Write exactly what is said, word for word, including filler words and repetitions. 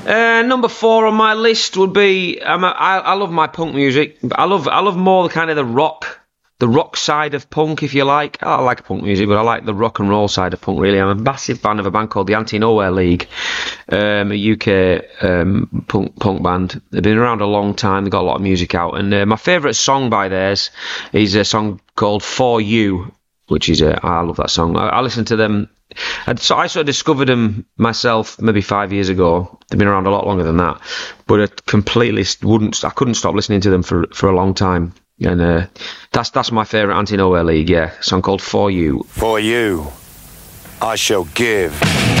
Uh, number four on my list would be um, I, I love my punk music. I love I love more the kind of the rock, the rock side of punk, if you like. I like punk music, but I like the rock and roll side of punk. Really, I'm a massive fan of a band called the Anti-Nowhere League, um, a U K um, punk punk band. They've been around a long time. They've got a lot of music out, and uh, my favourite song by theirs is a song called "For You," which is a I love that song. I, I listen to them. I'd, so I sort of discovered them myself maybe five years ago. They've been around a lot longer than that, but I completely wouldn't. I couldn't stop listening to them for for a long time, and uh, that's that's my favourite Anti-Nowhere League. Yeah, a song called "For You." For you, I shall give.